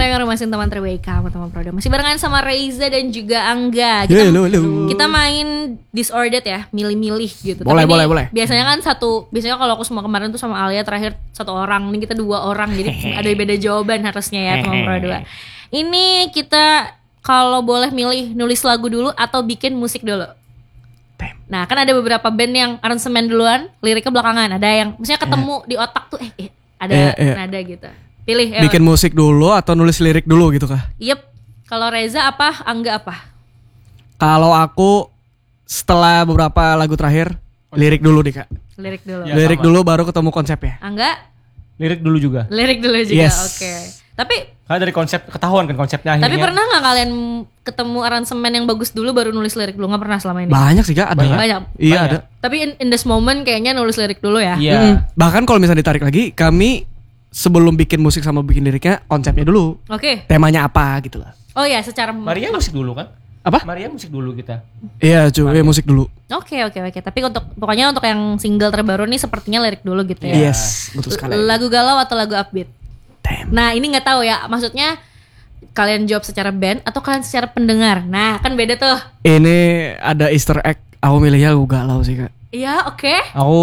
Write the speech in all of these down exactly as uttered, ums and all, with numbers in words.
yang masih teman terbaik kamu teman Prodo. Masih barengan sama Reza dan juga Angga. Kita, Hello, hello. kita main disordered ya, milih-milih gitu. Boleh, Tapi boleh, ini boleh. Biasanya kan satu, biasanya kalau aku semua kemarin tuh sama Alia terakhir satu orang, ini kita dua orang. Jadi ada beda jawaban harusnya ya teman Prodo. Ini kita kalau boleh milih nulis lagu dulu atau bikin musik dulu. Nah kan ada beberapa band yang aransemen duluan, liriknya belakangan. Ada yang misalnya ketemu di otak tuh eh, eh ada Eh, eh. nada gitu. Pilih ya. Bikin musik dulu atau nulis lirik dulu gitu kah? Yep. Kalau Reza apa, Angga apa? Kalau aku setelah beberapa lagu terakhir lirik dulu deh kak. Lirik dulu. Ya, lirik sama. dulu baru ketemu konsepnya. Angga? Lirik dulu juga. Lirik dulu juga. Yes. Oke. Tapi Karena dari konsep ketahuan kan konsepnya akhirnya. tapi pernah nggak kalian ketemu aransemen yang bagus dulu baru nulis lirik dulu? Nggak pernah selama ini? Banyak sih kak, ada. Banyak. Banyak. Iya Banyak. ada. Tapi in, in this moment kayaknya nulis lirik dulu ya. Iya. Mm. Bahkan kalau misalnya ditarik lagi, kami sebelum bikin musik sama bikin liriknya konsepnya dulu, Oke. temanya apa gitu lah. Oh ya, secara Maria musik dulu kan? Apa? Maria musik dulu kita. Iya cuy, ya, musik dulu. Oke oke oke. Tapi untuk pokoknya untuk yang single terbaru nih sepertinya lirik dulu gitu ya. Yes, betul sekali. Lagu galau atau lagu upbeat? Damn. Nah ini nggak tahu ya, maksudnya kalian jawab secara band atau kalian secara pendengar? Nah kan beda tuh. Ini ada Easter egg, aku milihnya lagu galau sih kak. Iya oke. Aku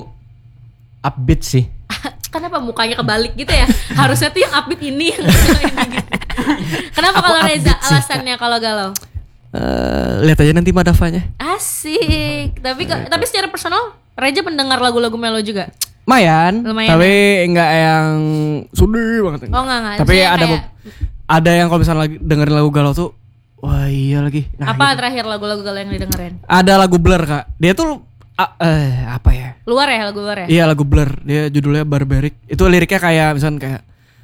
upbeat sih. Kenapa mukanya kebalik gitu ya? Harusnya tuh yang upbeat ini yang ini gitu. Kenapa Aku kalau Reza upbeat sih, alasannya kalau galau? Eh, lihat aja nanti madafanya. Asik. Tapi kok- tapi secara personal Reza pendengar lagu-lagu melo juga. Lumayan, Lumayan, tapi enggak yang sedih banget. Oh enggak enggak. Tapi Maksudnya ada kayak- be- ada yang kalau misalnya lagi dengerin lagu galau tuh, wah iya lagi. Nah, apa gitu. terakhir lagu-lagu galau yang didengerin? Ada lagu Blur kak. Dia tuh ah, eh apa ya? Luar ya lagu luar ya? Iya lagu Blur. Dia judulnya Barbaric. Itu liriknya kayak misalnya kayak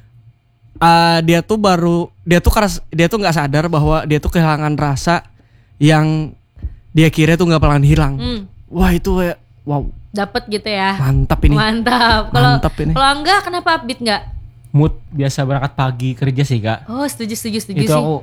ah, dia tuh baru dia tuh keras dia tuh nggak sadar bahwa dia tuh kehilangan rasa yang dia kira tuh nggak bakalan hilang. Hmm. Wah itu kayak wow Dapet gitu ya. mantap ini. Mantap. Kalau Mantap ini. kalau enggak kenapa upbeat enggak? Mood biasa berangkat pagi kerja sih kak. Oh, setuju setuju setuju Itu sih. aku